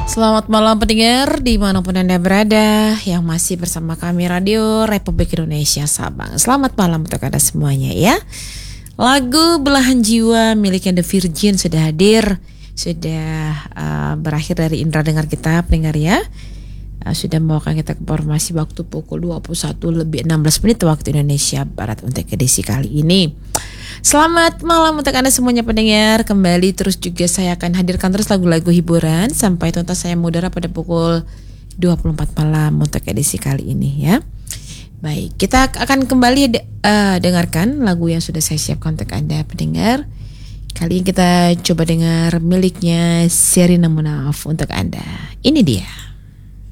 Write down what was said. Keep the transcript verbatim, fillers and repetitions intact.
Selamat malam pendengar dimanapun Anda berada yang masih bersama kami Radio Republik Indonesia Sabang. Selamat malam untuk Anda semuanya ya. Lagu Belahan Jiwa miliknya The Virgin sudah hadir, sudah uh, berakhir dari indera dengar kita pendengar ya. Uh, sudah membawakan kita ke informasi waktu pukul dua puluh satu lebih enam belas menit waktu Indonesia Barat untuk edisi kali ini. Selamat malam untuk Anda semuanya pendengar. Kembali terus juga saya akan hadirkan terus lagu-lagu hiburan sampai tuntas saya mengudara pada pukul dua puluh empat malam untuk edisi kali ini ya. Baik, kita akan kembali de- uh, dengarkan lagu yang sudah saya siapkan untuk Anda pendengar. Kali ini kita coba dengar miliknya Sherina Munaf untuk Anda. Ini dia.